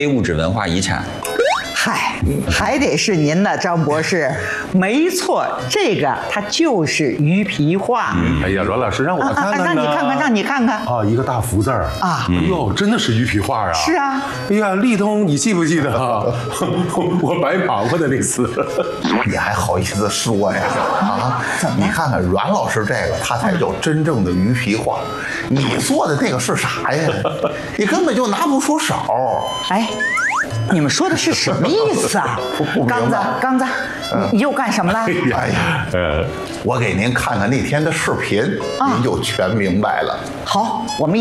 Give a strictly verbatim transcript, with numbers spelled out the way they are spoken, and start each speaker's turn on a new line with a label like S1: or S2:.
S1: 非物质文化遗产。
S2: 嗨，还得是您呢，张博士。没错，这个它就是鱼皮画。
S3: 哎呀，阮老师让我看看呢，
S2: 让你看看，让你看看。
S3: 啊，一个大福字儿
S2: 啊！
S3: 哎呦，真的是鱼皮画啊！
S2: 是啊。
S3: 哎呀，立冬，你记不记得啊？我白忙活的那次。
S4: 你还好意思说呀？啊，你看看阮老师这个，他才叫真正的鱼皮画。你做的那个是啥呀？你根本就拿不出手。
S2: 哎。你们说的是什么意思啊？刚子，刚子，你又干什么了？
S4: 哎呀，呃，我给您看看那天的视频，您就全明白了。
S2: 好，我们一。